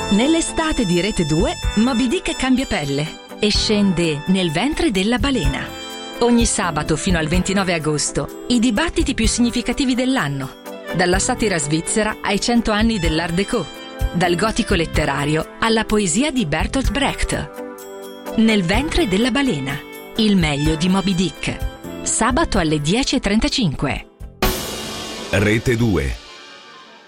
Nell'estate di Rete 2, Moby Dick cambia pelle e scende nel ventre della balena. Ogni sabato fino al 29 agosto, i dibattiti più significativi dell'anno. Dalla satira svizzera ai 100 anni dell'Art Déco. Dal gotico letterario alla poesia di Bertolt Brecht. Nel ventre della balena. Il meglio di Moby Dick. Sabato alle 10:35. Rete 2.